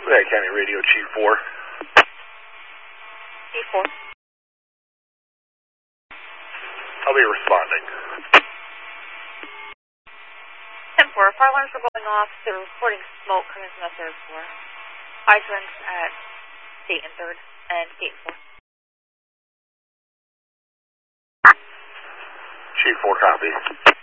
Lehigh County Radio, Chief 4. Chief 4. I'll be responding. 10-4, fire alarms were going off. They were reporting smoke coming from the third floor. Hydrants at State and 3rd and Gate 4. Chief 4, copy.